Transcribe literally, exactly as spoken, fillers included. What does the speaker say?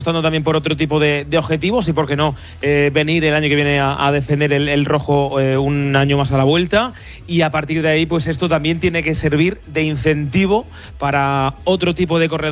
apostando también por otro tipo de, de objetivos y por qué no eh, venir el año que viene a, a defender el, el rojo eh, un año más a la vuelta, y a partir de ahí pues esto también tiene que servir de incentivo para otro tipo de corredores